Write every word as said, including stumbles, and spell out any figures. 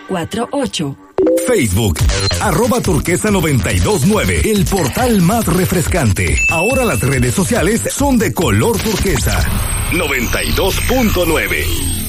cuatro ocho. Facebook, arroba turquesa noventa y dos nueve, el portal más refrescante. Ahora las redes sociales son de color turquesa. noventa y dos punto nueve.